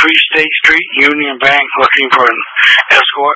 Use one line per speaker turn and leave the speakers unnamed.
3 State Street, Union Bank, looking for an escort.